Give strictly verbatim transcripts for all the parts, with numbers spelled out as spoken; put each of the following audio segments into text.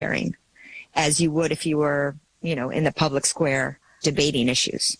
sharing as you would if you were, you know, in the public square debating issues.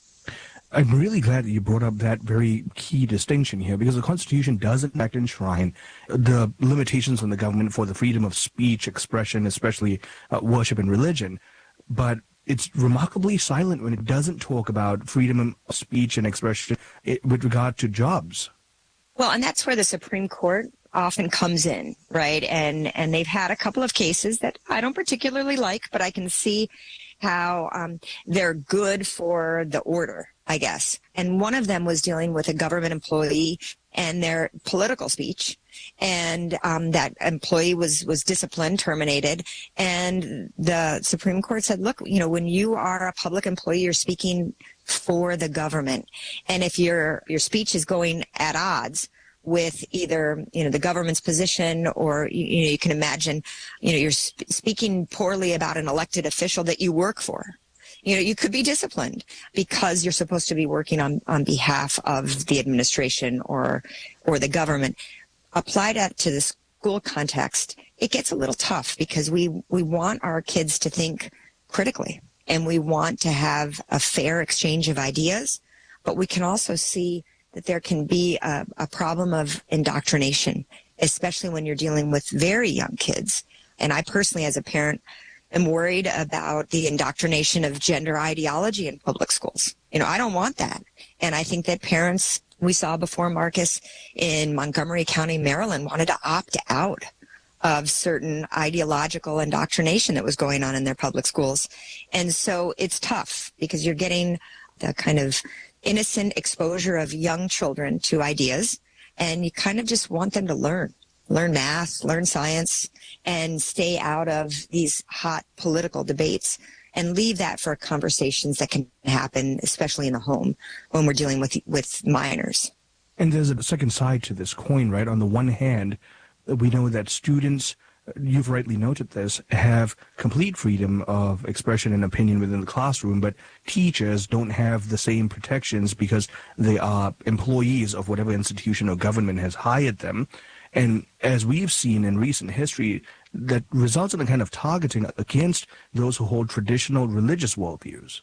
I'm really glad that you brought up that very key distinction here, because the Constitution does in fact enshrine the limitations on the government for the freedom of speech, expression, especially uh, worship and religion. But it's remarkably silent when it doesn't talk about freedom of speech and expression with regard to jobs. Well, and that's where the Supreme Court often comes in, right? And and they've had a couple of cases that I don't particularly like, but I can see how um, they're good for the order, I guess. And one of them was dealing with a government employee and their political speech. And um, that employee was, was disciplined, terminated. And the Supreme Court said, look, you know, when you are a public employee, you're speaking for the government. And if your your speech is going at odds with either, you know, the government's position, or, you, you know, you can imagine, you know, you're sp- speaking poorly about an elected official that you work for. You know, you could be disciplined because you're supposed to be working on, on behalf of the administration or or the government. Apply that to the school context, it gets a little tough because we, we want our kids to think critically, and we want to have a fair exchange of ideas, but we can also see that there can be a, a problem of indoctrination, especially when you're dealing with very young kids. And I personally, as a parent, am worried about the indoctrination of gender ideology in public schools. You know, I don't want that. And I think that parents, we saw before Marcus in Montgomery County, Maryland, wanted to opt out of certain ideological indoctrination that was going on in their public schools. And so it's tough because you're getting the kind of innocent exposure of young children to ideas, and you kind of just want them to learn, learn math, learn science, and stay out of these hot political debates and leave that for conversations that can happen, especially in the home when we're dealing with with minors. And there's a second side to this coin, right? On the one hand, we know that students, you've rightly noted this, have complete freedom of expression and opinion within the classroom, but teachers don't have the same protections because they are employees of whatever institution or government has hired them. And as we've seen in recent history, that results in a kind of targeting against those who hold traditional religious worldviews.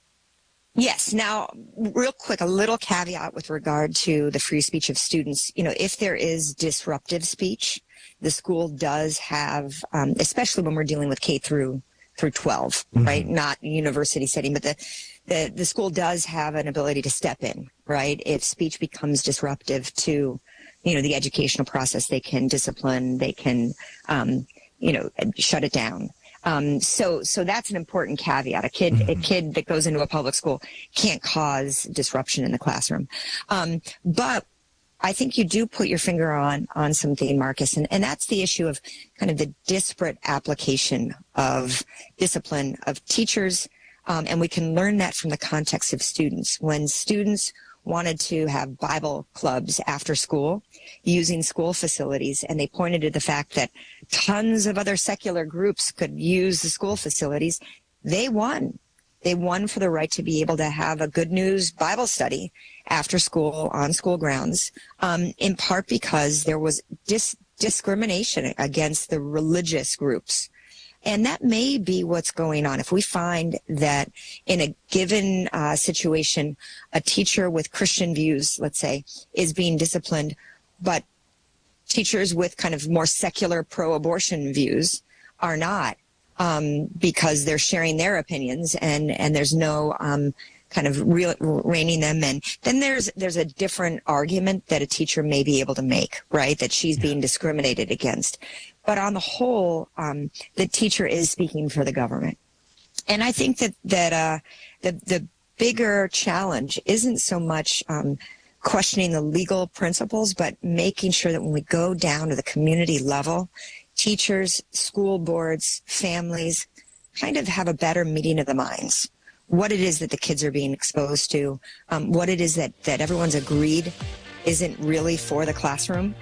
Yes. Now, real quick, a little caveat with regard to the free speech of students. You know, if there is disruptive speech, the school does have, um, especially when we're dealing with K through through twelve, mm-hmm. right? Not university setting, but the, the the school does have an ability to step in, right? If speech becomes disruptive to, you know, the educational process, they can discipline, they can, um, you know, shut it down. Um, so, so that's an important caveat. A kid, mm-hmm. a kid that goes into a public school can't cause disruption in the classroom. Um, but I think you do put your finger on, on something, Marcus, and, and that's the issue of kind of the disparate application of discipline of teachers. Um, and we can learn that from the context of students. When students wanted to have Bible clubs after school using school facilities, and they pointed to the fact that tons of other secular groups could use the school facilities, they won. They won for the right to be able to have a good news Bible study after school on school grounds, um, in part because there was dis- discrimination against the religious groups. And that may be what's going on. If we find that in a given uh, situation, a teacher with Christian views, let's say, is being disciplined, but teachers with kind of more secular pro-abortion views are not, um, because they're sharing their opinions and, and there's no um, kind of real, reining them in, then there's there's a different argument that a teacher may be able to make, right, that she's being discriminated against. But on the whole, um, the teacher is speaking for the government. And I think that, that uh, the, the bigger challenge isn't so much um, questioning the legal principles, but making sure that when we go down to the community level, teachers, school boards, families kind of have a better meeting of the minds. What it is that the kids are being exposed to, um, what it is that, that everyone's agreed isn't really for the classroom.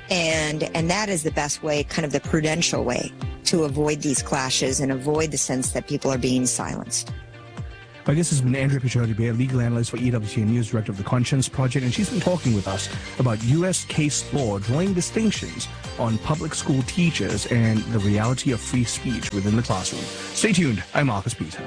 And and that is the best way, kind of the prudential way, to avoid these clashes and avoid the sense that people are being silenced. My guest has been Andrea Picciardi-Bear, legal analyst for E W T N News, director of the Conscience Project, and she's been talking with us about U S case law drawing distinctions on public school teachers and the reality of free speech within the classroom. Stay tuned. I'm Marcus Peter.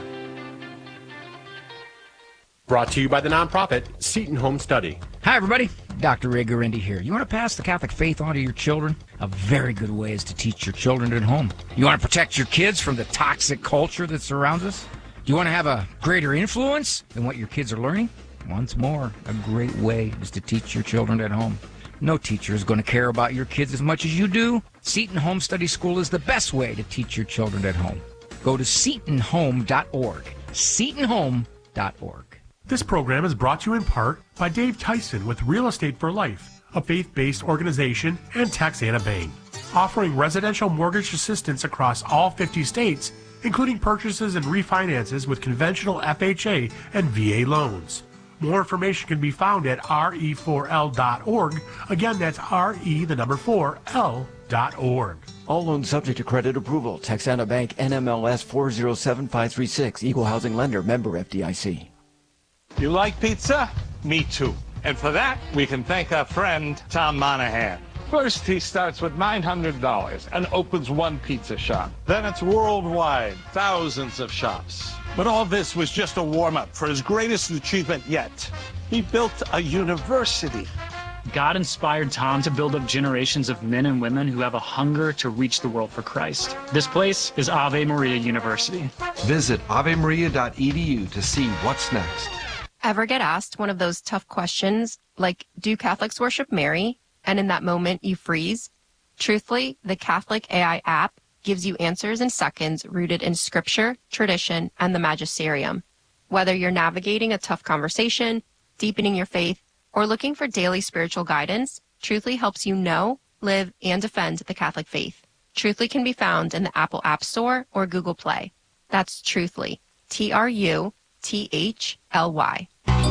Brought to you by the nonprofit Seton Home Study. Hi, everybody. Doctor Ray Guarendi here. You want to pass the Catholic faith on to your children? A very good way is to teach your children at home. You want to protect your kids from the toxic culture that surrounds us? Do you want to have a greater influence than what your kids are learning? Once more, a great way is to teach your children at home. No teacher is going to care about your kids as much as you do. Seton Home Study School is the best way to teach your children at home. Go to seton home dot org. seton home dot org. This program is brought to you in part by Dave Tyson with Real Estate for Life, a faith-based organization, and Texana Bank, offering residential mortgage assistance across all fifty states, including purchases and refinances with conventional F H A and V A loans. More information can be found at R E four L dot org. Again, that's R E, the number four, L dot org. All loans subject to credit approval. Texana Bank, N M L S four zero seven five three six. Equal housing lender. Member F D I C. You like pizza? Me too. And for that, we can thank our friend Tom Monahan. First, he starts with nine hundred dollars and opens one pizza shop. Then it's worldwide, thousands of shops. But all this was just a warm-up for his greatest achievement yet. He built a university. God inspired Tom to build up generations of men and women who have a hunger to reach the world for Christ. This place is Ave Maria University. Visit ave maria dot e d u to see what's next. Ever get asked one of those tough questions like, do Catholics worship Mary? And in that moment you freeze? Truthfully, the Catholic A I app gives you answers in seconds rooted in scripture, tradition, and the magisterium. Whether you're navigating a tough conversation, deepening your faith, or looking for daily spiritual guidance, Truthfully helps you know, live, and defend the Catholic faith. Truthfully can be found in the Apple App Store or Google Play. That's Truthfully, T R U T H L Y.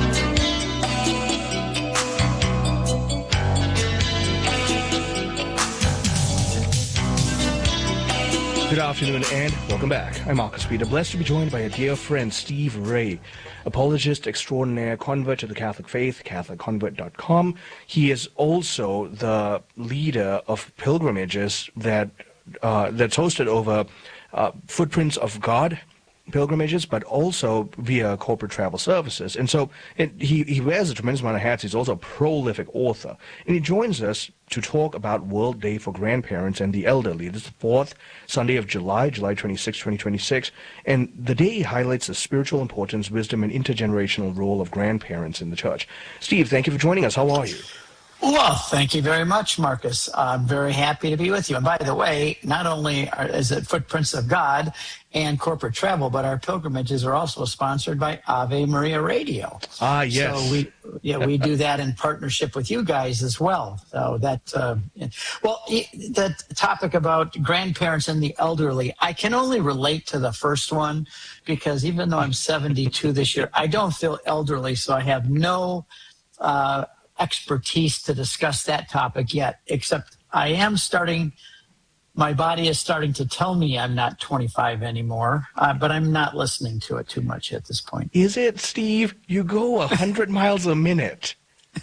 Good afternoon and welcome back. I'm Marcus Peter, blessed to be joined by a dear friend, Steve Ray, apologist extraordinaire, convert to the Catholic faith, catholic convert dot com. He is also the leader of pilgrimages that uh, that's hosted over uh, Footprints of God pilgrimages, but also via corporate travel services. And so it, he, he wears a tremendous amount of hats. He's also a prolific author. And he joins us to talk about World Day for Grandparents and the Elderly. This is the fourth Sunday of July, July twenty-sixth, twenty twenty-six. And the day highlights the spiritual importance, wisdom, and intergenerational role of grandparents in the church. Steve, thank you for joining us. How are you? Well, thank you very much, Marcus. I'm very happy to be with you. And by the way, not only are, is it Footprints of God and corporate travel, but our pilgrimages are also sponsored by Ave Maria Radio. Ah, yes. So we, yeah, we do that in partnership with you guys as well. So that, uh, well, the topic about grandparents and the elderly, I can only relate to the first one because even though I'm seventy-two this year, I don't feel elderly, so I have no uh, expertise to discuss that topic yet, except I am starting, my body is starting to tell me I'm not twenty-five anymore, uh, but I'm not listening to it too much at this point. Is it, Steve? You go one hundred miles a minute.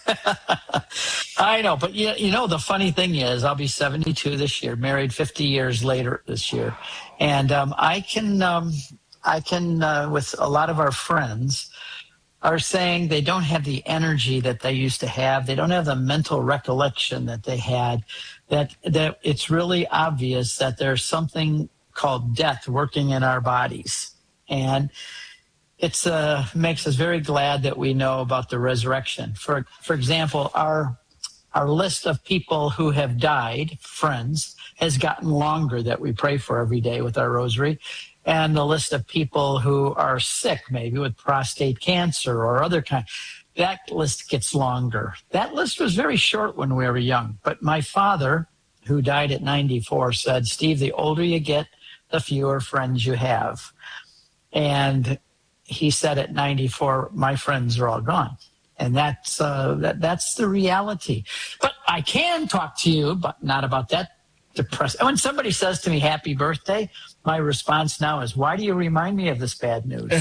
I know, but you, you know, the funny thing is I'll be seventy-two this year, married fifty years later this year. And um, I can, um, I can uh, with a lot of our friends, are saying they don't have the energy that they used to have. They don't have the mental recollection that they had, that that it's really obvious that there's something called death working in our bodies. And it's uh, makes us very glad that we know about the resurrection. For for example, our our list of people who have died, friends, has gotten longer that we pray for every day with our rosary. And the list of people who are sick, maybe with prostate cancer or other kind, that list gets longer. That list was very short when we were young. But my father, who died at ninety-four, said, Steve, the older you get, the fewer friends you have. And he said at ninety-four, my friends are all gone. And that's uh, that, that's the reality. But I can talk to you, but not about that depressing. When somebody says to me, happy birthday, my response now is, why do you remind me of this bad news?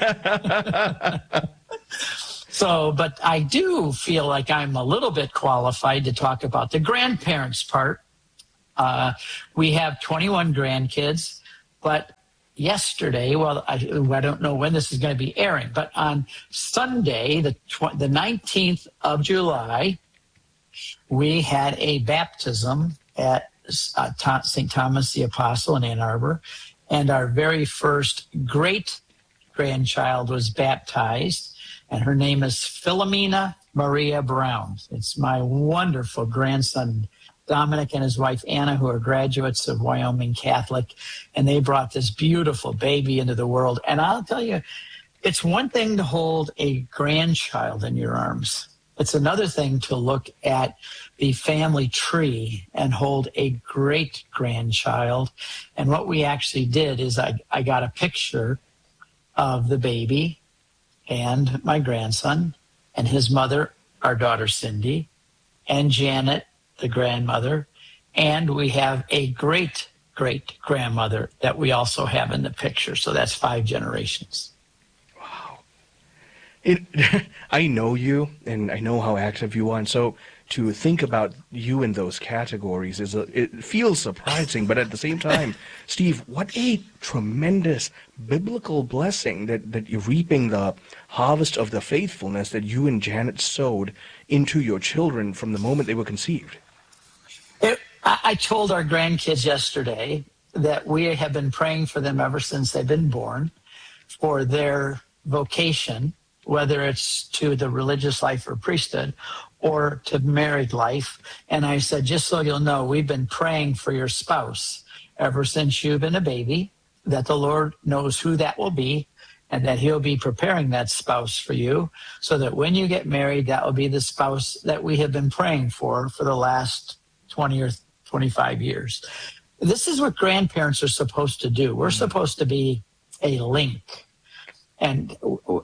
So, but I do feel like I'm a little bit qualified to talk about the grandparents part. Uh, we have twenty-one grandkids, but yesterday, well, I, I don't know when this is going to be airing, but on Sunday, the tw- the nineteenth of July, we had a baptism at uh, Saint Thomas the Apostle in Ann Arbor, and our very first great-grandchild was baptized, and her name is Philomena Maria Brown. It's my wonderful grandson, Dominic, and his wife, Anna, who are graduates of Wyoming Catholic, and they brought this beautiful baby into the world. And I'll tell you, it's one thing to hold a grandchild in your arms. It's another thing to look at the family tree and hold a great-grandchild. And what we actually did is I, I got a picture of the baby and my grandson and his mother, our daughter Cindy, and Janet, the grandmother, and we have a great-great-grandmother that we also have in the picture. So that's five generations. Wow. It, I know you, and I know how active you are, and so to think about you in those categories is a, it feels surprising, but at the same time, Steve, what a tremendous biblical blessing that, that you're reaping the harvest of the faithfulness that you and Janet sowed into your children from the moment they were conceived. It, I, I told our grandkids yesterday that we have been praying for them ever since they've been born for their vocation, whether it's to the religious life or priesthood or to married life. And I said, just so you'll know, we've been praying for your spouse ever since you've been a baby, that the Lord knows who that will be, and that he'll be preparing that spouse for you so that when you get married, that will be the spouse that we have been praying for for the last twenty or twenty-five years. This is what grandparents are supposed to do. We're supposed to be a link. And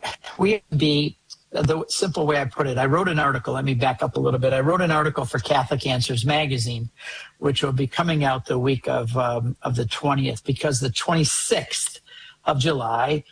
we have to be, the simple way I put it, I wrote an article, let me back up a little bit. I wrote an article for Catholic Answers magazine, which will be coming out the week of, um, of the twentieth, because the twenty-sixth of July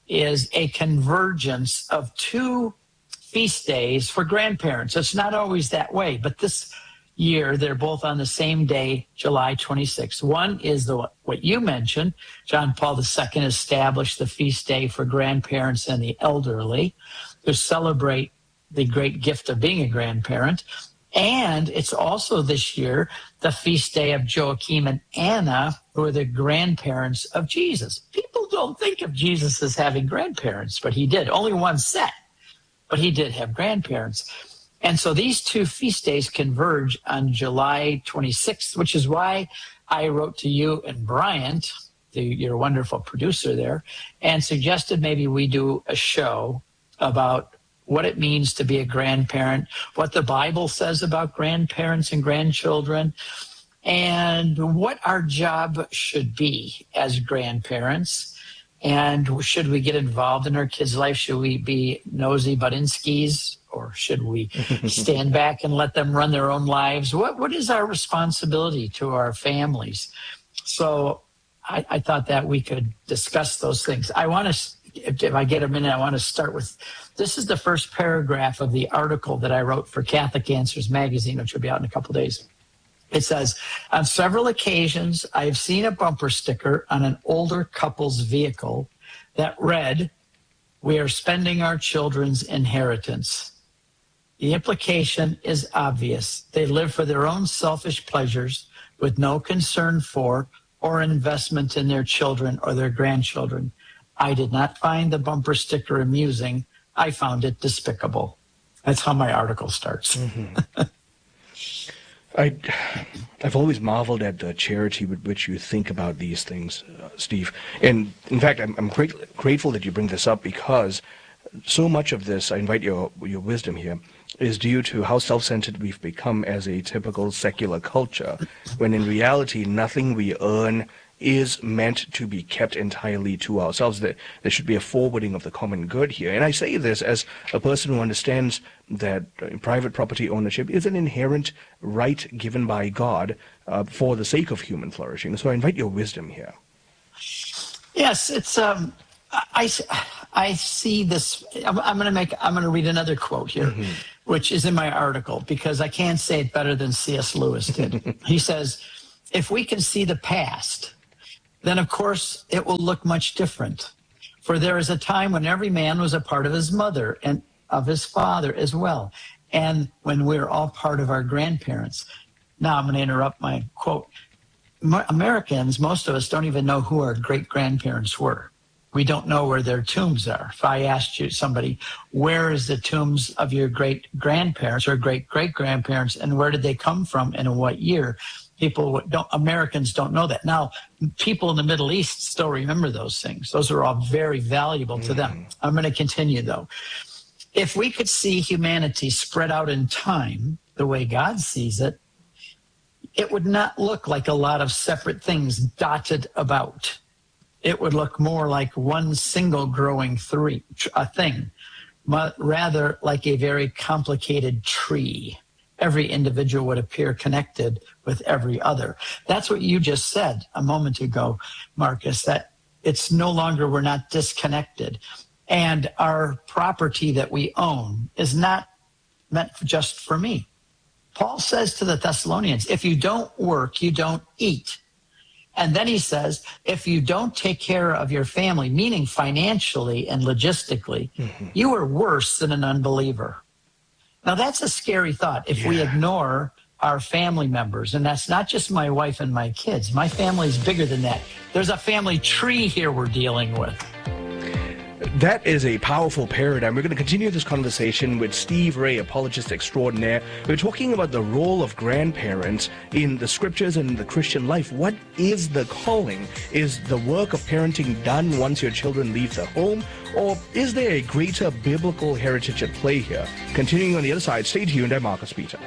is a convergence of two feast days for grandparents. It's not always that way, but this year they're both on the same day, July twenty-sixth. One is the what you mentioned. John Paul the Second established the feast day for grandparents and the elderly to celebrate the great gift of being a grandparent. And it's also this year the feast day of Joachim and Anna, who are the grandparents of Jesus. People don't think of Jesus as having grandparents, but he did. Only one set, but he did have grandparents. And so these two feast days converge on July twenty-sixth, which is why I wrote to you and Bryant, the, your wonderful producer there, and suggested maybe we do a show about what it means to be a grandparent, what the Bible says about grandparents and grandchildren, and what our job should be as grandparents. And should we get involved in our kids' life? Should we be nosy but in skis? Or should we stand back and let them run their own lives? What What is our responsibility to our families? So I, I thought that we could discuss those things. I want to, if, if I get a minute, I want to start with, this is the first paragraph of the article that I wrote for Catholic Answers magazine, which will be out in a couple days. It says, on several occasions, I have seen a bumper sticker on an older couple's vehicle that read, "We are spending our children's inheritance." The implication is obvious. They live for their own selfish pleasures with no concern for or investment in their children or their grandchildren. I did not find the bumper sticker amusing. I found it despicable. That's how my article starts. Mm-hmm. I, I've always marveled at the charity with which you think about these things, uh, Steve. And in fact, I'm, I'm great, grateful that you bring this up, because so much of this, I invite your your wisdom here, is due to how self-centered we've become as a typical secular culture, when in reality nothing we earn is meant to be kept entirely to ourselves. There, there should be a forwarding of the common good here. And I say this as a person who understands that uh, private property ownership is an inherent right given by God uh, for the sake of human flourishing. So I invite your wisdom here. Yes, it's. Um, I, I see this. I'm, I'm going to make. I'm going to read another quote here, mm-hmm. which is in my article because I can't say it better than C S Lewis did. He says, "If we can see the past, then of course it will look much different. For there is a time when every man was a part of his mother and of his father as well, and when we're all part of our grandparents." Now I'm going to interrupt my quote. Americans, most of us don't even know who our great-grandparents were. We don't know where their tombs are. If I asked you, somebody, where is the tombs of your great-grandparents or great-great-grandparents, and where did they come from and in what year? People don't, Americans don't know that. Now, people in the Middle East still remember those things. Those are all very valuable to them. I'm going to continue, though. If we could see humanity spread out in time the way God sees it, it would not look like a lot of separate things dotted about. It would look more like one single growing three, a thing, but rather like a very complicated tree. Every individual would appear connected with every other. That's what you just said a moment ago, Marcus, that it's no longer, we're not disconnected. And our property that we own is not meant just for me. Paul says to the Thessalonians, if you don't work, you don't eat. And then he says, if you don't take care of your family, meaning financially and logistically, mm-hmm. you are worse than an unbeliever. Now, that's a scary thought if yeah. we ignore our family members. And that's not just my wife and my kids. My family is bigger than that. There's a family tree here we're dealing with. That is a powerful paradigm. We're going to continue this conversation with Steve Ray, apologist extraordinaire. We're talking about the role of grandparents in the scriptures and in the Christian life. What is the calling? Is the work of parenting done once your children leave the home? Or is there a greater biblical heritage at play here? Continuing on the other side, stay tuned. I'm Marcus Peter.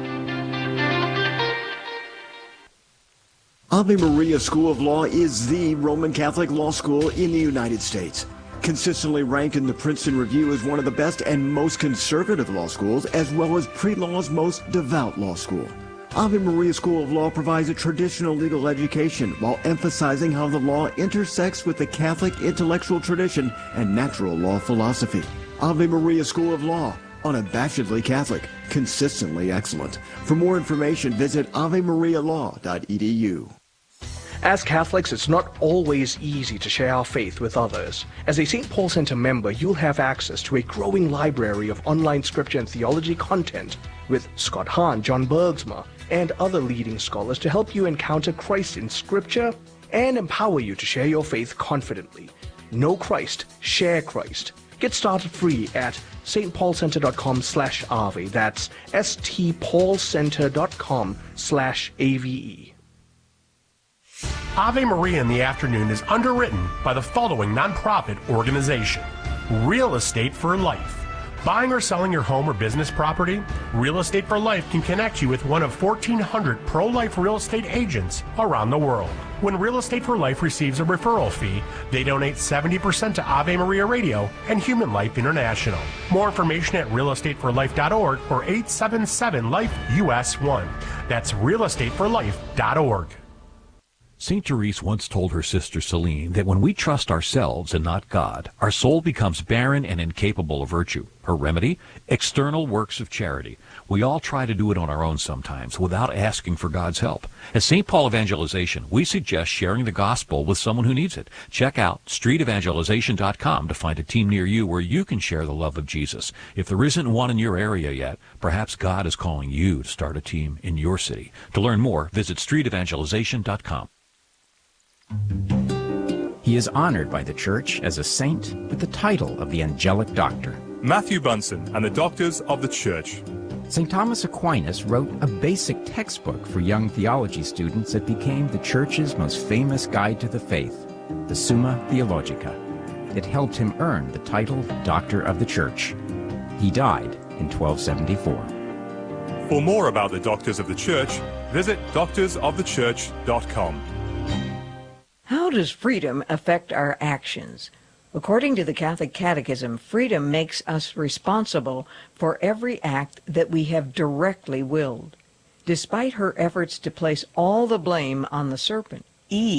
Ave Maria School of Law is the Roman Catholic law school in the United States. Consistently ranked in the Princeton Review as one of the best and most conservative law schools, as well as pre-law's most devout law school. Ave Maria School of Law provides a traditional legal education while emphasizing how the law intersects with the Catholic intellectual tradition and natural law philosophy. Ave Maria School of Law, unabashedly Catholic, consistently excellent. For more information, visit ave maria law dot e d u. As Catholics, it's not always easy to share our faith with others. As a Saint Paul Center member, you'll have access to a growing library of online scripture and theology content with Scott Hahn, John Bergsma, and other leading scholars to help you encounter Christ in scripture and empower you to share your faith confidently. Know Christ, share Christ. Get started free at stpaulcenter.com slash ave. That's stpaulcenter.com slash ave. Ave Maria in the Afternoon is underwritten by the following nonprofit organization: Real Estate for Life. Buying or selling your home or business property? Real Estate for Life can connect you with one of fourteen hundred pro-life real estate agents around the world. When Real Estate for Life receives a referral fee, they donate seventy percent to Ave Maria Radio and Human Life International. More information at real estate for life dot org or eight seven seven life U S one. That's real estate for life dot org. Saint Therese once told her sister Celine that when we trust ourselves and not God, our soul becomes barren and incapable of virtue. Her remedy? External works of charity. We all try to do it on our own sometimes without asking for God's help. At Saint Paul Evangelization, we suggest sharing the gospel with someone who needs it. Check out street evangelization dot com to find a team near you where you can share the love of Jesus. If there isn't one in your area yet, perhaps God is calling you to start a team in your city. To learn more, visit street evangelization dot com. He is honored by the Church as a saint with the title of the Angelic Doctor. Matthew Bunson and the Doctors of the Church. Saint Thomas Aquinas wrote a basic textbook for young theology students that became the Church's most famous guide to the faith, the Summa Theologica. It helped him earn the title Doctor of the Church. He died in twelve seventy-four. For more about the Doctors of the Church, visit doctors of the church dot com. How does freedom affect our actions? According to the Catholic Catechism, freedom makes us responsible for every act that we have directly willed. Despite her efforts to place all the blame on the serpent, Eve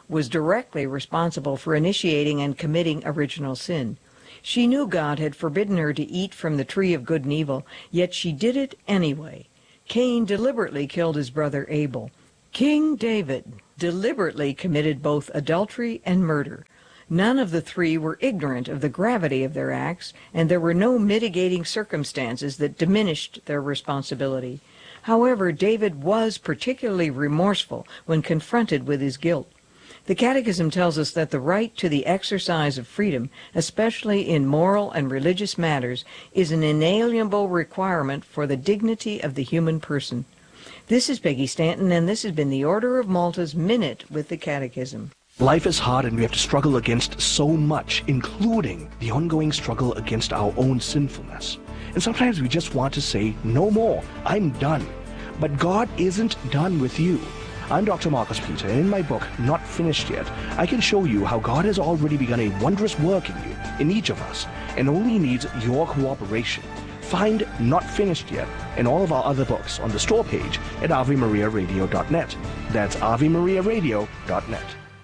was directly responsible for initiating and committing original sin. She knew God had forbidden her to eat from the tree of good and evil, yet she did it anyway. Cain deliberately killed his brother Abel. King David deliberately committed both adultery and murder. None of the three were ignorant of the gravity of their acts, and there were no mitigating circumstances that diminished their responsibility. However, David was particularly remorseful when confronted with his guilt. The Catechism tells us that the right to the exercise of freedom, especially in moral and religious matters, is an inalienable requirement for the dignity of the human person. This is Peggy Stanton, and this has been the Order of Malta's Minute with the Catechism. Life is hard and we have to struggle against so much, including the ongoing struggle against our own sinfulness. And sometimes we just want to say, no more, I'm done. But God isn't done with you. I'm Doctor Marcus Peter, and in my book, Not Finished Yet, I can show you how God has already begun a wondrous work in you, in each of us, and only needs your cooperation. Find Not Finished Yet and all of our other books on the store page at ave maria radio dot net. That's ave maria radio dot net.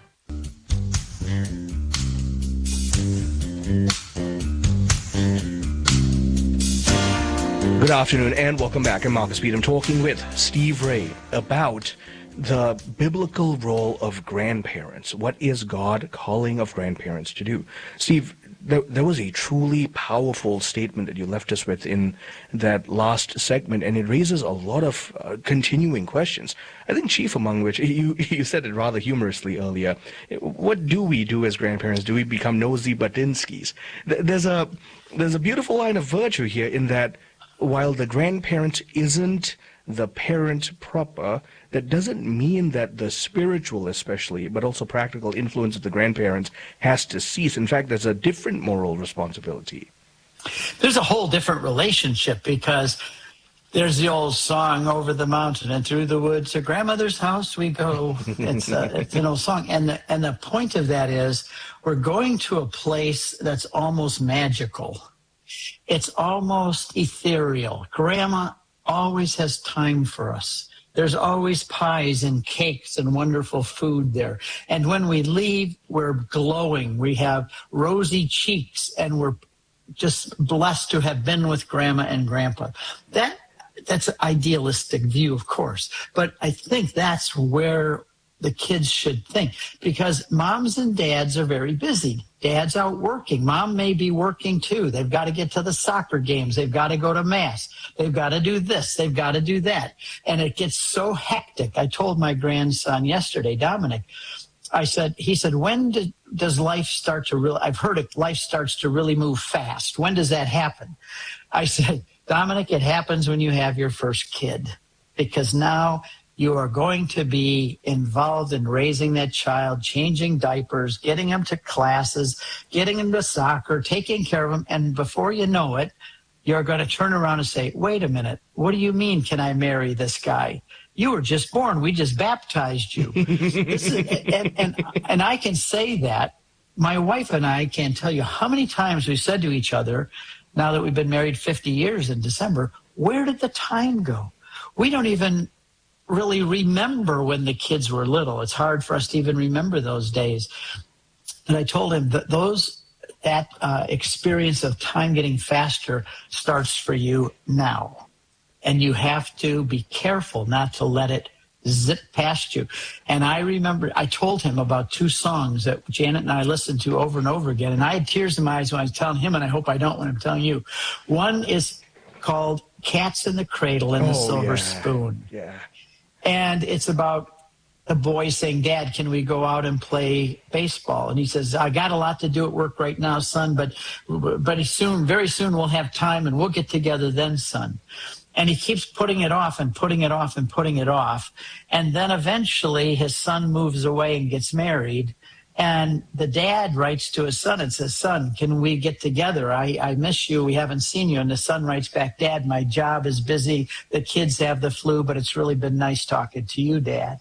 Good afternoon and welcome back. I'm Marcus Peter. I'm talking with Steve Ray about the biblical role of grandparents. What is God calling of grandparents to do? Steve, there, there was a truly powerful statement that you left us with in that last segment, and it raises a lot of uh, continuing questions. I think chief among which, you, you said it rather humorously earlier, what do we do as grandparents? Do we become nosy Batinskis? There's a, there's a beautiful line of virtue here in that while the grandparent isn't the parent proper, that doesn't mean that the spiritual especially, but also practical influence of the grandparents has to cease. In fact, there's a different moral responsibility. There's a whole different relationship because there's the old song, over the mountain and through the woods, to grandmother's house we go. It's, a, it's an old song. And the, and the point of that is we're going to a place that's almost magical. It's almost ethereal. Grandma always has time for us. There's always pies and cakes and wonderful food there. And when we leave, we're glowing. We have rosy cheeks, and we're just blessed to have been with Grandma and Grandpa. That that's an idealistic view, of course. But I think that's where the kids should think, because moms and dads are very busy. Dad's out working. Mom may be working too. They've got to get to the soccer games. They've got to go to mass. They've got to do this. They've got to do that. And it gets so hectic. I told my grandson yesterday, Dominic, I said, he said, when did, does life start to really, I've heard it, life starts to really move fast. When does that happen? I said, Dominic, it happens when you have your first kid, because now you are going to be involved in raising that child, changing diapers, getting them to classes, getting them to soccer, taking care of them. And before you know it, you're going to turn around and say, wait a minute, what do you mean, can I marry this guy? You were just born. We just baptized you. This is, and, and, and I can say that. My wife and I can't tell you how many times we said to each other, now that we've been married fifty years in December, where did the time go? We don't even really remember when the kids were little. It's hard for us to even remember those days. And I told him that those that uh, experience of time getting faster starts for you now. And you have to be careful not to let it zip past you. And I remember, I told him about two songs that Janet and I listened to over and over again. And I had tears in my eyes when I was telling him, and I hope I don't when I'm telling you. One is called Cats in the Cradle and the oh, Silver yeah. Spoon. Yeah. And it's about a boy saying, Dad, can we go out and play baseball? And he says, I got a lot to do at work right now, son, but but soon, very soon we'll have time and we'll get together then, son. And he keeps putting it off and putting it off and putting it off. And then eventually his son moves away and gets married. And the dad writes to his son and says, son, can we get together? I, I miss you. We haven't seen you. And the son writes back, Dad, my job is busy. The kids have the flu, but it's really been nice talking to you, Dad.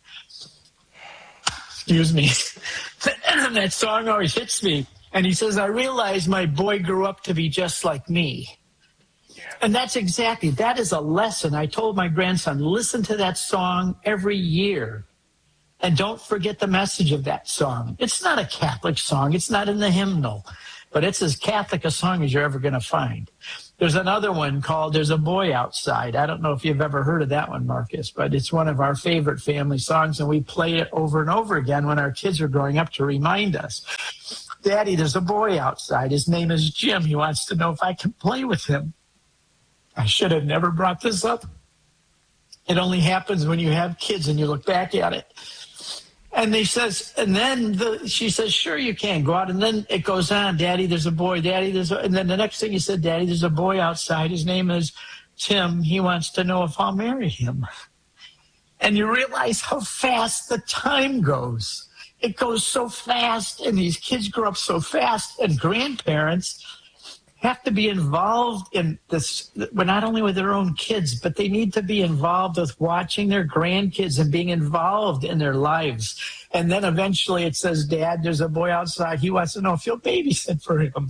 Excuse me. That song always hits me. And he says, I realize my boy grew up to be just like me. And that's exactly, that is a lesson. I told my grandson, listen to that song every year. And don't forget the message of that song. It's not a Catholic song. It's not in the hymnal, but it's as Catholic a song as you're ever going to find. There's another one called There's a Boy Outside. I don't know if you've ever heard of that one, Marcus, but it's one of our favorite family songs, and we play it over and over again when our kids are growing up to remind us. Daddy, there's a boy outside. His name is Jim. He wants to know if I can play with him. I should have never brought this up. It only happens when you have kids and you look back at it. And they says, and then the, she says, sure, you can go out. And then it goes on, Daddy, there's a boy, Daddy, there's a, and then the next thing he said, Daddy, there's a boy outside. His name is Tim. He wants to know if I'll marry him. And you realize how fast the time goes. It goes so fast, and these kids grow up so fast, and grandparents have to be involved in this, well, not only with their own kids, but they need to be involved with watching their grandkids and being involved in their lives. And then eventually it says, Dad, there's a boy outside. He wants to know if you'll babysit for him.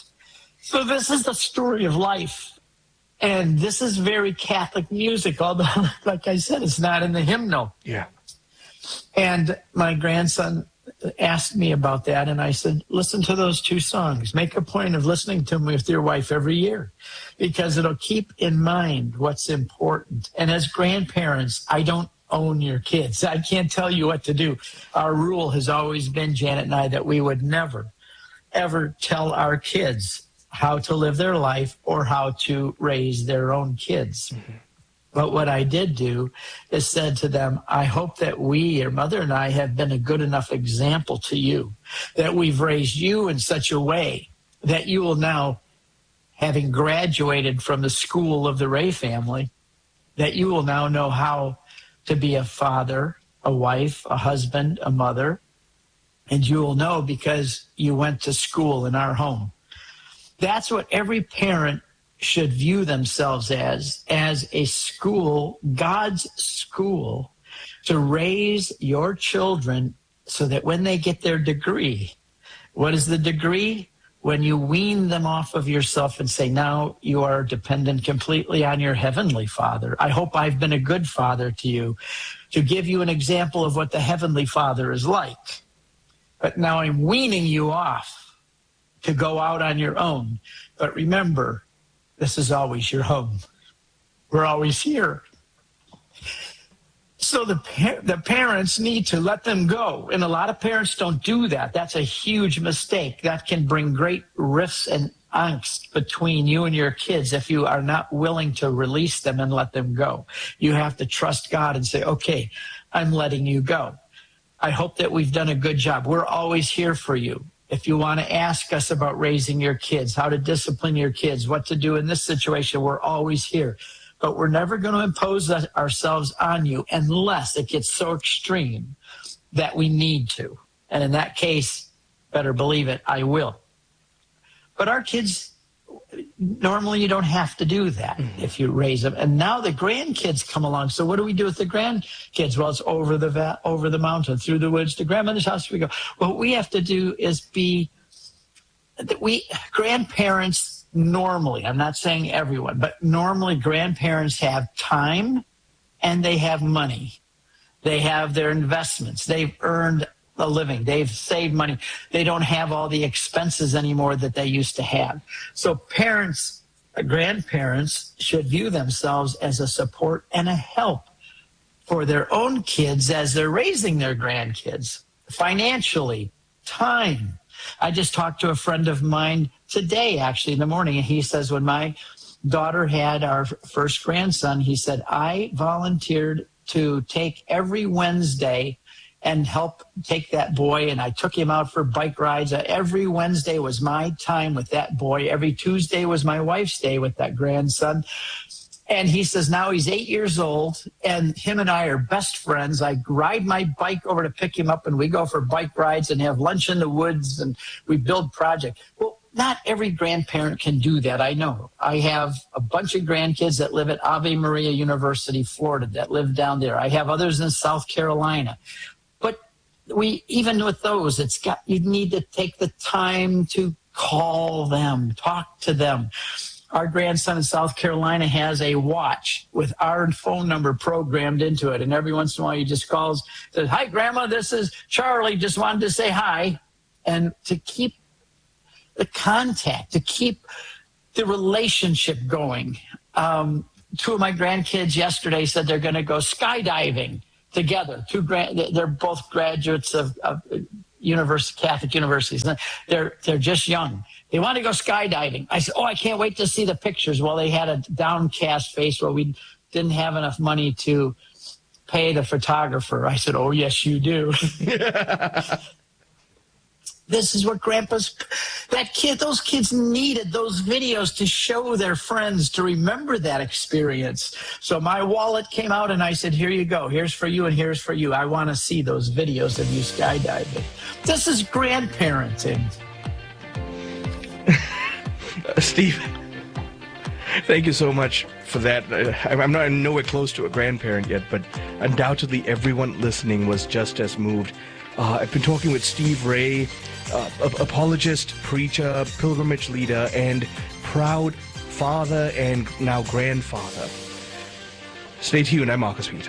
So this is the story of life. And this is very Catholic music, although, like I said, it's not in the hymnal. Yeah. And my grandson asked me about that, and I said, listen to those two songs. Make a point of listening to them with your wife every year, because it'll keep in mind what's important. And as grandparents, I don't own your kids. I can't tell you what to do. Our rule has always been, Janet and I, that we would never, ever tell our kids how to live their life or how to raise their own kids. Mm-hmm. But what I did do is said to them, I hope that we, your mother and I, have been a good enough example to you, that we've raised you in such a way that you will now, having graduated from the school of the Ray family, that you will now know how to be a father, a wife, a husband, a mother, and you will know because you went to school in our home. That's what every parent should view themselves as, as a school, God's school, to raise your children so that when they get their degree, what is the degree? When you wean them off of yourself and say, now you are dependent completely on your heavenly Father. I hope I've been a good father to you, to give you an example of what the heavenly Father is like. But now I'm weaning you off to go out on your own. But remember, this is always your home. We're always here. So the par- the parents need to let them go. And a lot of parents don't do that. That's a huge mistake. That can bring great rifts and angst between you and your kids if you are not willing to release them and let them go. You have to trust God and say, okay, I'm letting you go. I hope that we've done a good job. We're always here for you. If you want to ask us about raising your kids, how to discipline your kids, what to do in this situation, we're always here. But we're never going to impose ourselves on you unless it gets so extreme that we need to. And in that case, better believe it, I will. But our kids, normally you don't have to do that if you raise them. And now the grandkids come along. So what do we do with the grandkids? Well, it's over the va- over the mountain, through the woods, to grandmother's house we go. What we have to do is be, we grandparents normally, I'm not saying everyone, but normally grandparents have time and they have money. They have their investments. They've earned a living. They've saved money. They don't have all the expenses anymore that they used to have. So parents, grandparents should view themselves as a support and a help for their own kids as they're raising their grandkids. Financially, time. I just talked to a friend of mine today, actually, in the morning, and he says when my daughter had our first grandson, he said, I volunteered to take every Wednesday and help take that boy, and I took him out for bike rides. Every Wednesday was my time with that boy. Every Tuesday was my wife's day with that grandson. And he says now he's eight years old, and him and I are best friends. I ride my bike over to pick him up, and we go for bike rides and have lunch in the woods, and we build projects. Well, not every grandparent can do that, I know. I have a bunch of grandkids that live at Ave Maria University, Florida, that live down there. I have others in South Carolina. We, even with those, it's got, you need to take the time to call them, talk to them. our grandson in South Carolina has a watch with our phone number programmed into it. And every once in a while he just calls, says, "Hi, Grandma, this is Charlie. Just wanted to say hi." And to keep the contact, to keep the relationship going. Um, two of my grandkids yesterday said they're going to go skydiving together. Two grand, they're both graduates of, of university, Catholic universities. They're they're just young. They want to go skydiving. I said, "Oh, I can't wait to see the pictures." Well, they had a downcast face where we didn't have enough money to pay the photographer. I said, "Oh, yes, you do." This is what Grandpa's, that kid, those kids needed those videos to show their friends, to remember that experience. So my wallet came out and I said, "Here you go. Here's for you and here's for you. I want to see those videos of you skydiving." This is grandparenting. uh, Steve, thank you so much for that. Uh, I'm not nowhere close to a grandparent yet, but undoubtedly everyone listening was just as moved. Uh, I've been talking with Steve Ray, uh, apologist, preacher, pilgrimage leader, and proud father and now grandfather. Stay tuned. I'm Marcus Peter.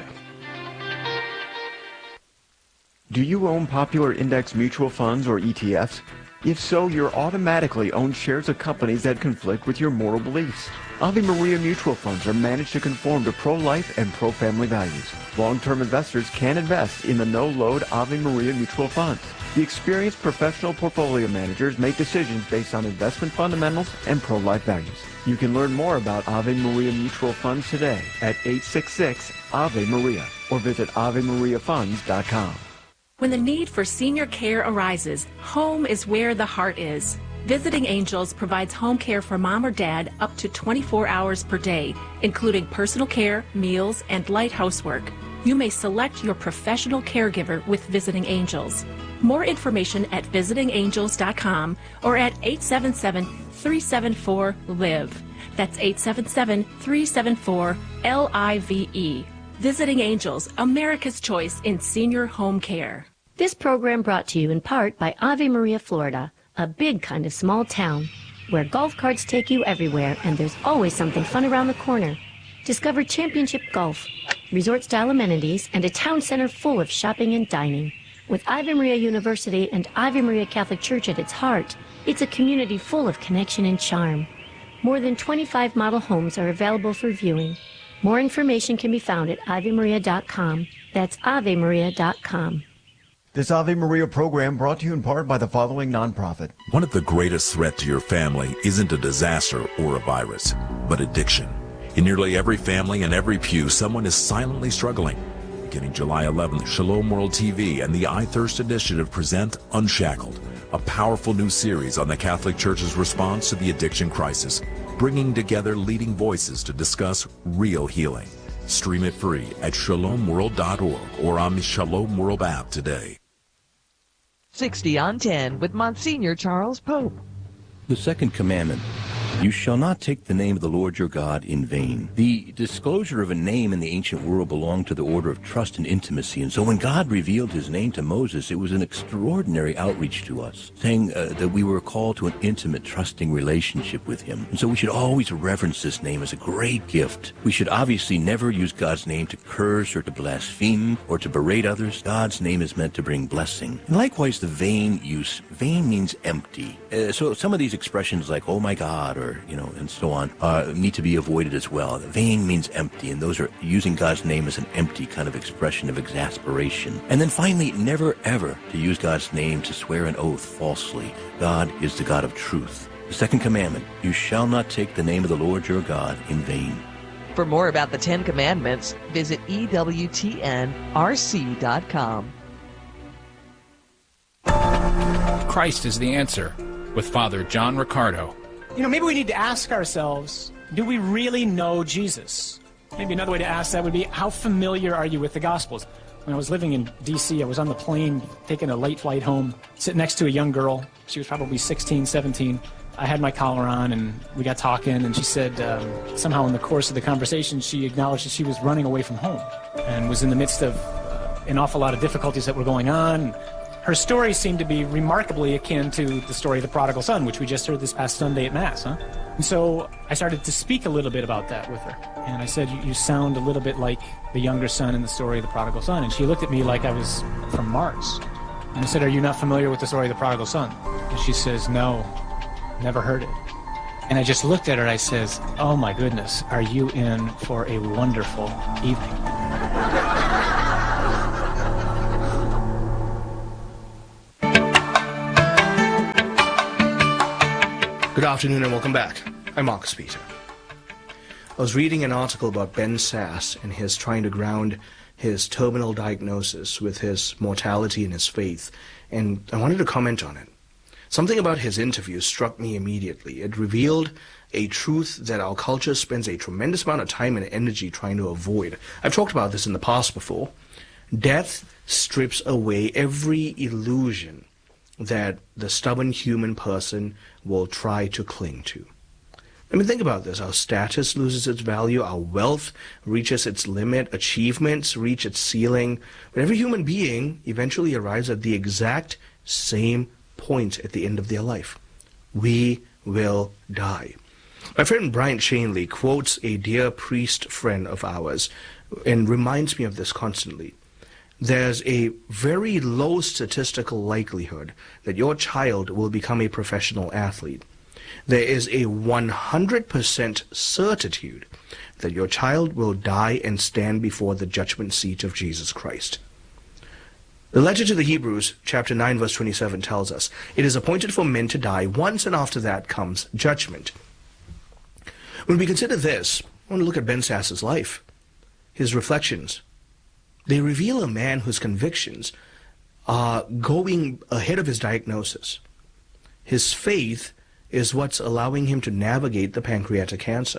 Do you own popular index mutual funds or E T Fs? If so, you're automatically own shares of companies that conflict with your moral beliefs. Ave Maria mutual funds are managed to conform to pro-life and pro-family values. Long-term investors can invest in the no-load Ave Maria mutual funds. The experienced professional portfolio managers make decisions based on investment fundamentals and pro-life values. You can learn more about Ave Maria mutual funds today at eight six six Ave Maria or visit ave maria funds dot com. When the need for senior care arises, home is where the heart is. Visiting Angels provides home care for mom or dad up to twenty-four hours per day, including personal care, meals, and light housework. You may select your professional caregiver with Visiting Angels. More information at visiting angels dot com or at eight seven seven, three seven four, L I V E. That's eight seven seven, three seven four, L I V E. Visiting Angels, America's choice in senior home care. This program brought to you in part by Ave Maria, Florida, a big kind of small town where golf carts take you everywhere and there's always something fun around the corner. Discover championship golf, resort-style amenities, and a town center full of shopping and dining. With Ave Maria University and Ave Maria Catholic Church at its heart, it's a community full of connection and charm. More than twenty-five model homes are available for viewing. More information can be found at ave maria dot com. That's ave maria dot com. This Ave Maria program brought to you in part by the following nonprofit. One of the greatest threats to your family isn't a disaster or a virus, but addiction. In nearly every family and every pew, someone is silently struggling. Beginning July eleventh, Shalom World T V and the I Thirst Initiative present Unshackled, a powerful new series on the Catholic Church's response to the addiction crisis, bringing together leading voices to discuss real healing. Stream it free at shalom world dot org or on the Shalom World app today. sixty on ten with Monsignor Charles Pope. The second commandment, you shall not take the name of the Lord your God in vain. The disclosure of a name in the ancient world belonged to the order of trust and intimacy, and so when God revealed his name to Moses, it was an extraordinary outreach to us, saying uh, that we were called to an intimate, trusting relationship with him. And so we should always reverence this name as a great gift. We should obviously never use God's name to curse or to blaspheme or to berate others. God's name is meant to bring blessing. And likewise, the vain use. Vain means empty. Uh, so some of these expressions like, oh my God, or, you know, and so on, uh, need to be avoided as well. Vain means empty, and those are using God's name as an empty kind of expression of exasperation. And then finally, never ever to use God's name to swear an oath falsely. God is the God of truth. The second commandment, you shall not take the name of the Lord your God in vain. For more about the Ten Commandments, visit E W T N R C dot com. Christ is the answer, with Father John Riccardo. You know, maybe we need to ask ourselves, do we really know Jesus? Maybe another way to ask that would be, how familiar are you with the Gospels? When I was living in D C, I was on the plane taking a late flight home, sitting next to a young girl. She was probably sixteen, seventeen. I had my collar on, and we got talking, and she said um, somehow in the course of the conversation, she acknowledged that she was running away from home and was in the midst of uh, an awful lot of difficulties that were going on. Her story seemed to be remarkably akin to the story of the prodigal son, which we just heard this past Sunday at Mass, huh? And so I started to speak a little bit about that with her. And I said, you, you sound a little bit like the younger son in the story of the prodigal son. And she looked at me like I was from Mars. And I said, are you not familiar with the story of the prodigal son? And she says, no, never heard it. And I just looked at her and I says, oh my goodness, are you in for a wonderful evening? Good afternoon and welcome back. I'm Marcus Peter. I was reading an article about Ben Sasse and his trying to ground his terminal diagnosis with his mortality and his faith, and I wanted to comment on it. Something about his interview struck me immediately. It revealed a truth that our culture spends a tremendous amount of time and energy trying to avoid. I've talked about this in the past before. Death strips away every illusion that the stubborn human person will try to cling to. I mean, think about this. Our status loses its value. Our wealth reaches its limit. Achievements reach its ceiling. But every human being eventually arrives at the exact same point at the end of their life. We will die. My friend Brian Chainley quotes a dear priest friend of ours and reminds me of this constantly. There's a very low statistical likelihood that your child will become a professional athlete. There is a one hundred percent certitude that your child will die and stand before the judgment seat of Jesus Christ. The letter to the Hebrews, chapter nine, verse twenty-seven, tells us, it is appointed for men to die once, and after that comes judgment. When we consider this, I want to look at Ben Sasse's life, his reflections. They reveal a man whose convictions are going ahead of his diagnosis. His faith is what's allowing him to navigate the pancreatic cancer.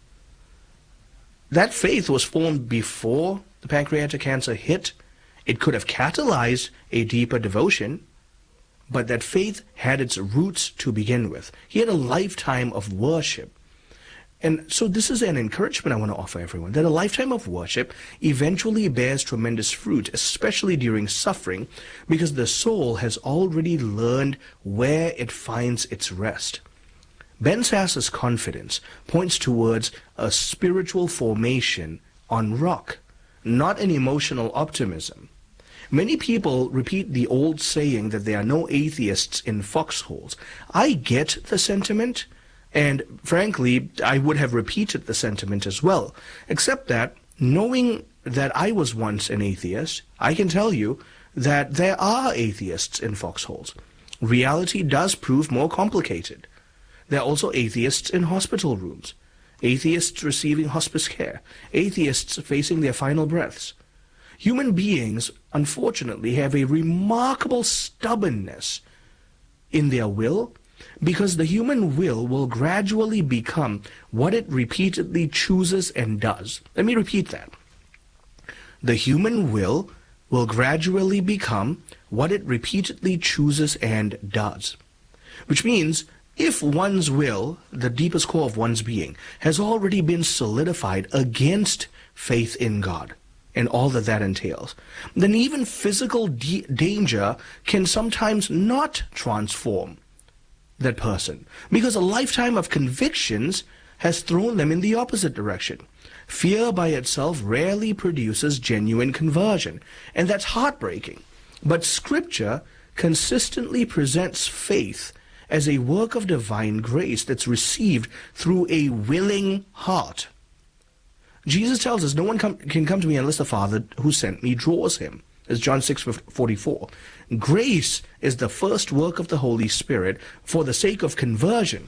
That faith was formed before the pancreatic cancer hit. It could have catalyzed a deeper devotion, but that faith had its roots to begin with. He had a lifetime of worship. And so this is an encouragement I want to offer everyone, that a lifetime of worship eventually bears tremendous fruit, especially during suffering, because the soul has already learned where it finds its rest. Ben Sasse's confidence points towards a spiritual formation on rock, not an emotional optimism. Many people repeat the old saying that there are no atheists in foxholes. I get the sentiment. And frankly, I would have repeated the sentiment as well, except that knowing that I was once an atheist, I can tell you that there are atheists in foxholes. Reality does prove more complicated. There are also atheists in hospital rooms, atheists receiving hospice care, atheists facing their final breaths. Human beings, unfortunately, have a remarkable stubbornness in their will, because the human will will gradually become what it repeatedly chooses and does. Let me repeat that. The human will will gradually become what it repeatedly chooses and does. Which means, if one's will, the deepest core of one's being, has already been solidified against faith in God, and all that that entails, then even physical de- danger can sometimes not transform that person, because a lifetime of convictions has thrown them in the opposite direction. Fear by itself rarely produces genuine conversion, and that's heartbreaking. But Scripture consistently presents faith as a work of divine grace that's received through a willing heart. Jesus tells us, no one come, can come to me unless the Father who sent me draws him. As John six forty-four. Grace is the first work of the Holy Spirit for the sake of conversion.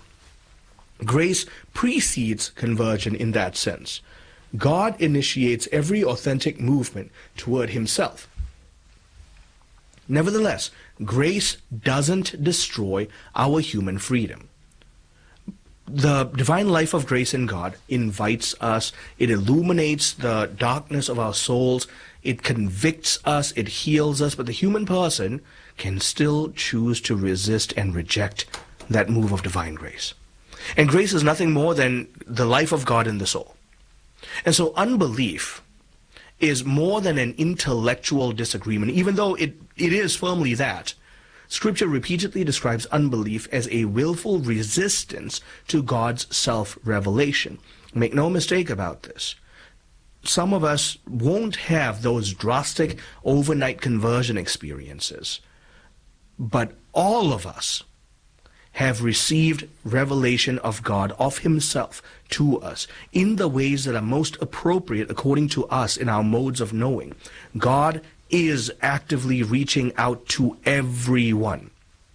Grace precedes conversion in that sense. God initiates every authentic movement toward himself. Nevertheless, grace doesn't destroy our human freedom. The divine life of grace in God invites us, it illuminates the darkness of our souls, it convicts us, it heals us, but the human person can still choose to resist and reject that move of divine grace. And grace is nothing more than the life of God in the soul. And so unbelief is more than an intellectual disagreement, even though it, it is firmly that. Scripture repeatedly describes unbelief as a willful resistance to God's self-revelation. Make no mistake about this. Some of us won't have those drastic overnight conversion experiences, but all of us have received revelation of God, of himself, to us in the ways that are most appropriate according to us in our modes of knowing. God is actively reaching out to everyone.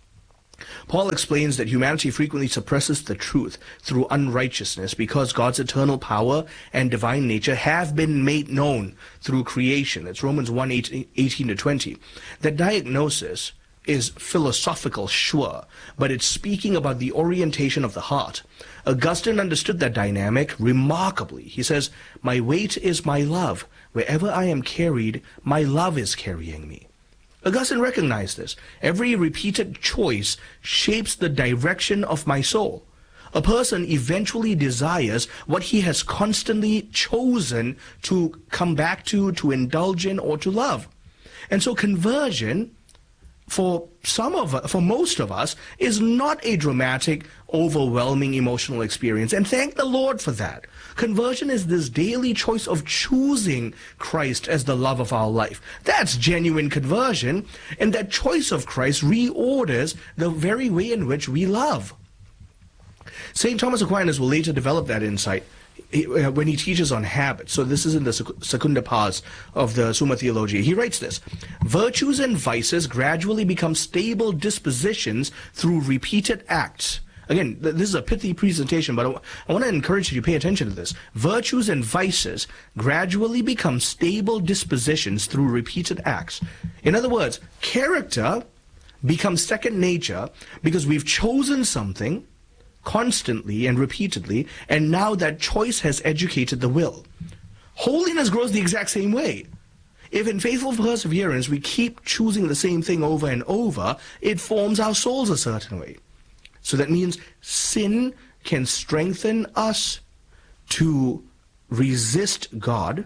Paul explains that humanity frequently suppresses the truth through unrighteousness because God's eternal power and divine nature have been made known through creation. It's Romans one, eighteen to twenty. That diagnosis is philosophical, sure, but it's speaking about the orientation of the heart. Augustine understood that dynamic remarkably. He says, "My weight is my love. Wherever I am carried, my love is carrying me." Augustine recognized this. Every repeated choice shapes the direction of my soul. A person eventually desires what he has constantly chosen to come back to, to indulge in, or to love. And so conversion, for some of for most of us, is not a dramatic, overwhelming emotional experience. And thank the Lord for that. Conversion is this daily choice of choosing Christ as the love of our life. That's genuine conversion, and that choice of Christ reorders the very way in which we love. Saint Thomas Aquinas will later develop that insight when he teaches on habits. So this is in the Secunda Pars of the Summa Theologiae. He writes this: virtues and vices gradually become stable dispositions through repeated acts. Again, th this is a pithy presentation, but I, I want to encourage you to pay attention to this. Virtues and vices gradually become stable dispositions through repeated acts. In other words, character becomes second nature because we've chosen something constantly and repeatedly, and now that choice has educated the will. Holiness grows the exact same way. If in faithful perseverance we keep choosing the same thing over and over, it forms our souls a certain way. So that means sin can strengthen us to resist God,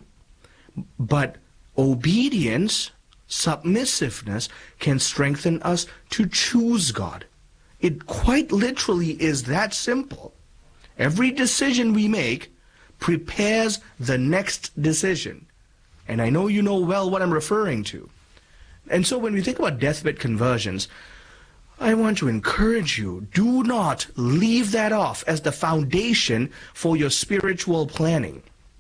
but obedience, submissiveness, can strengthen us to choose God. It quite literally is that simple. Every decision we make prepares the next decision. And I know you know well what I'm referring to. And so when we think about deathbed conversions, I want to encourage you, do not leave that off as the foundation for your spiritual planning.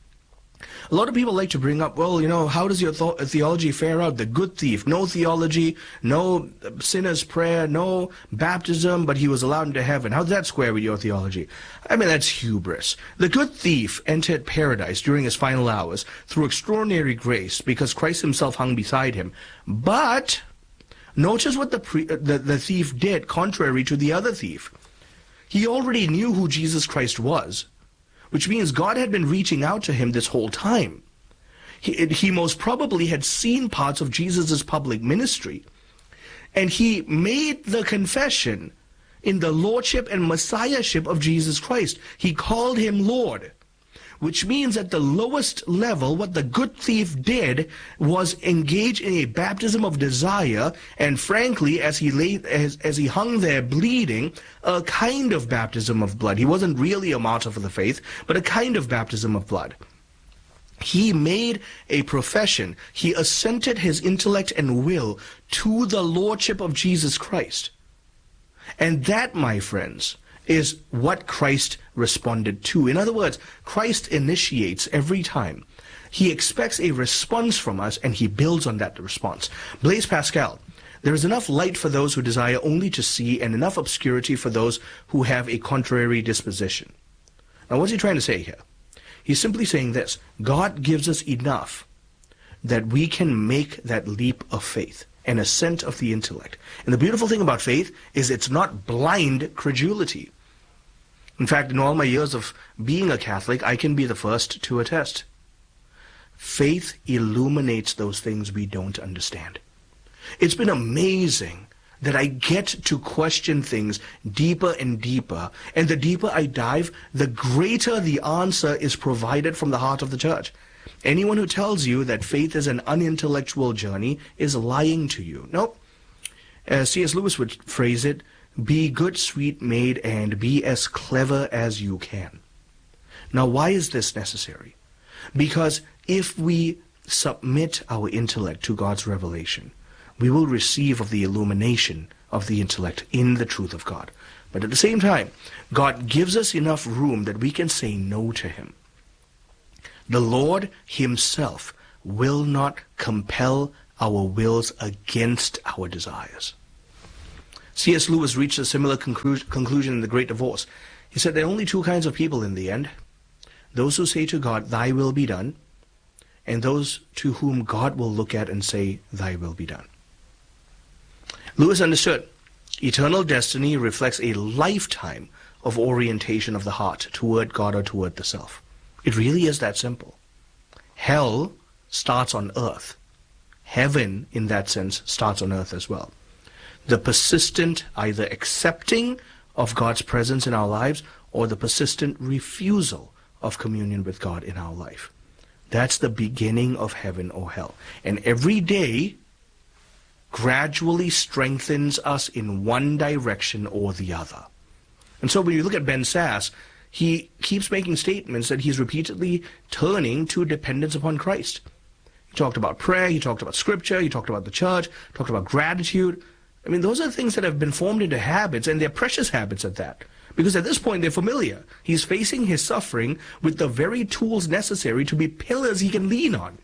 A lot of people like to bring up, well, you know, how does your th theology fare out? The good thief, no theology, no sinner's prayer, no baptism, but he was allowed into heaven. How does that square with your theology? I mean, that's hubris. The good thief entered paradise during his final hours through extraordinary grace because Christ himself hung beside him. But notice what the, pre the, the thief did contrary to the other thief. He already knew who Jesus Christ was, which means God had been reaching out to him this whole time. He, he most probably had seen parts of Jesus' public ministry, and he made the confession in the lordship and messiahship of Jesus Christ. He called him Lord, which means at the lowest level, what the good thief did was engage in a baptism of desire, and frankly, as he lay, as, as he hung there bleeding, a kind of baptism of blood. He wasn't really a martyr for the faith, but a kind of baptism of blood. He made a profession. He assented his intellect and will to the lordship of Jesus Christ. And that, my friends, is what Christ responded to. In other words, Christ initiates every time. He expects a response from us, and he builds on that response. Blaise Pascal: there is enough light for those who desire only to see, and enough obscurity for those who have a contrary disposition. Now, what's he trying to say here? He's simply saying this: God gives us enough that we can make that leap of faith, an assent of the intellect. And the beautiful thing about faith is it's not blind credulity. In fact, in all my years of being a Catholic, I can be the first to attest. Faith illuminates those things we don't understand. It's been amazing that I get to question things deeper and deeper, and the deeper I dive, the greater the answer is provided from the heart of the church. Anyone who tells you that faith is an unintellectual journey is lying to you. Nope. As C S Lewis would phrase it, be good, sweet maid, and be as clever as you can. Now, why is this necessary? Because if we submit our intellect to God's revelation, we will receive of the illumination of the intellect in the truth of God. But at the same time, God gives us enough room that we can say no to him. The Lord himself will not compel our wills against our desires. C S Lewis reached a similar conclu- conclusion in The Great Divorce. He said there are only two kinds of people in the end. Those who say to God, thy will be done, and those to whom God will look at and say, thy will be done. Lewis understood eternal destiny reflects a lifetime of orientation of the heart toward God or toward the self. It really is that simple. Hell starts on earth. Heaven, in that sense, starts on earth as well. The persistent either accepting of God's presence in our lives or the persistent refusal of communion with God in our life. That's the beginning of heaven or hell. And every day gradually strengthens us in one direction or the other. And so when you look at Ben Sasse, he keeps making statements that he's repeatedly turning to dependence upon Christ. He talked about prayer, he talked about scripture, he talked about the church, talked about gratitude. I mean, those are things that have been formed into habits, and they're precious habits at that. Because at this point, they're familiar. He's facing his suffering with the very tools necessary to be pillars he can lean on.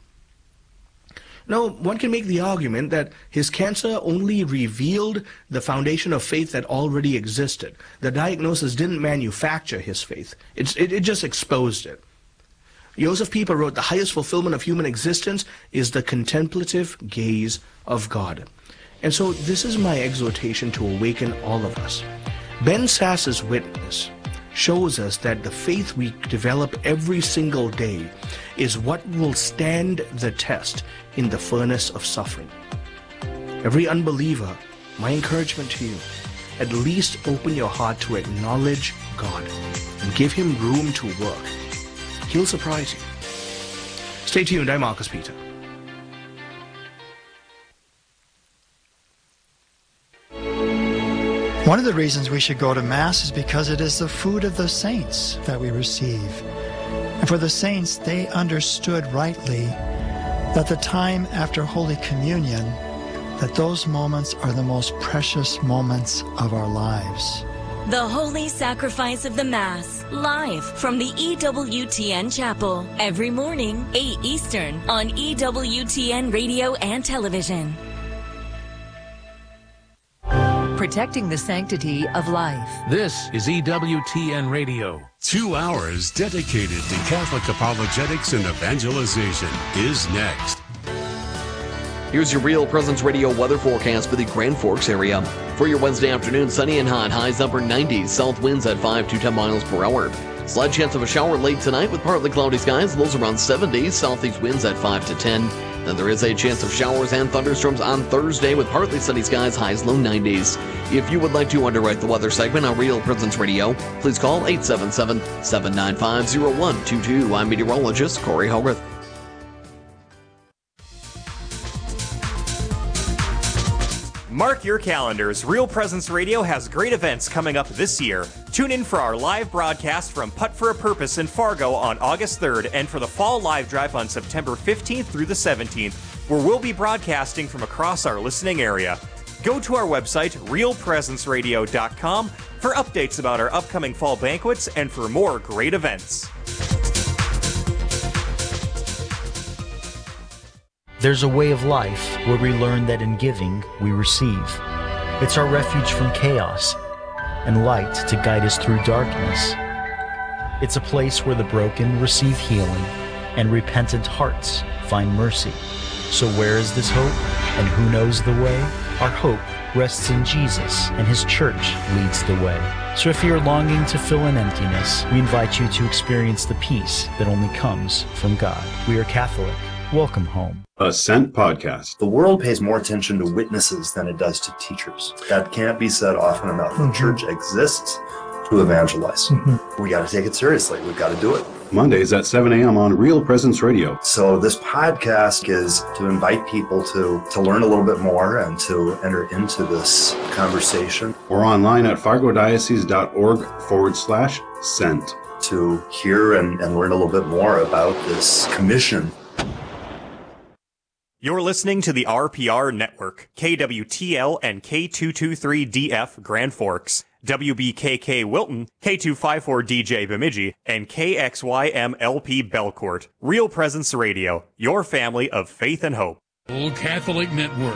Now, one can make the argument that his cancer only revealed the foundation of faith that already existed. The diagnosis didn't manufacture his faith. It's, it, it just exposed it. Joseph Pieper wrote, the highest fulfillment of human existence is the contemplative gaze of God. And so this is my exhortation to awaken all of us. Ben Sasse's witness shows us that the faith we develop every single day is what will stand the test in the furnace of suffering. Every unbeliever, my encouragement to you, at least open your heart to acknowledge God and give him room to work. He'll surprise you. Stay tuned. I'm Marcus Peter. One of the reasons we should go to Mass is because it is the food of the saints that we receive. And for the saints, they understood rightly that the time after Holy Communion, that those moments are the most precious moments of our lives. The Holy Sacrifice of the Mass, live from the E W T N Chapel, every morning, eight Eastern, on E W T N Radio and Television. Protecting the sanctity of life. This is E W T N Radio. Two hours dedicated to Catholic apologetics and evangelization is next. Here's your Real Presence Radio weather forecast for the Grand Forks area. For your Wednesday afternoon, sunny and hot, highs upper nineties, south winds at five to ten miles per hour. Slight chance of a shower late tonight with partly cloudy skies, lows around seventy, southeast winds at five to ten. Then there is a chance of showers and thunderstorms on Thursday with partly sunny skies, highs low nineties. If you would like to underwrite the weather segment on Real Presence Radio, please call eight seven seven, seven nine five, zero one two two. I'm meteorologist Corey Hogarth. Mark your calendars. Real Presence Radio has great events coming up this year. Tune in for our live broadcast from Putt for a Purpose in Fargo on August third and for the Fall Live Drive on September fifteenth through the seventeenth, where we'll be broadcasting from across our listening area. Go to our website, real presence radio dot com, for updates about our upcoming fall banquets and for more great events. There's a way of life where we learn that in giving, we receive. It's our refuge from chaos and light to guide us through darkness. It's a place where the broken receive healing and repentant hearts find mercy. So where is this hope and who knows the way? Our hope rests in Jesus, and his church leads the way. So if you're longing to fill an emptiness, we invite you to experience the peace that only comes from God. We are Catholic. Welcome home. Ascent Podcast. The world pays more attention to witnesses than it does to teachers. That can't be said often enough. Mm-hmm. The church exists to evangelize. Mm-hmm. We got to take it seriously. We've got to do it. Mondays at seven a.m. on Real Presence Radio. So this podcast is to invite people to, to learn a little bit more and to enter into this conversation. Or online at fargodiocese.org forward slash sent. To hear and, and learn a little bit more about this commission. You're listening to the R P R Network, K W T L and K two twenty-three D F Grand Forks, W B K K Wilton, K two fifty-four D J Bemidji, and K X Y M L P Belcourt. Real Presence Radio, your family of faith and hope. Old Catholic Network.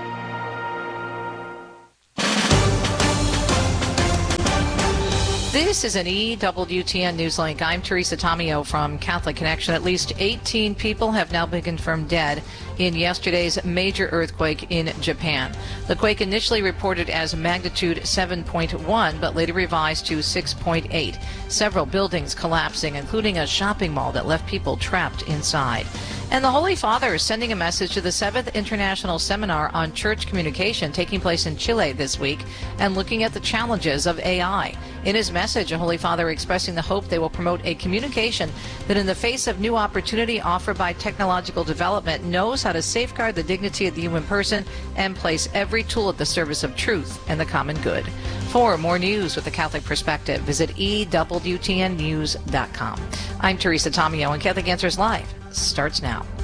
This is an E W T N Newslink. I'm Teresa Tomeo from Catholic Connection. At least eighteen people have now been confirmed dead in yesterday's major earthquake in Japan. The quake initially reported as magnitude seven point one, but later revised to six point eight. Several buildings collapsing, including a shopping mall that left people trapped inside. And the Holy Father is sending a message to the seventh International Seminar on Church Communication taking place in Chile this week and looking at the challenges of A I. In his message, the Holy Father expressing the hope they will promote a communication that in the face of new opportunity offered by technological development knows how to safeguard the dignity of the human person and place every tool at the service of truth and the common good. For more news with the Catholic perspective, visit E W T N news dot com. I'm Teresa Tomeo, and Catholic Answers Live starts now.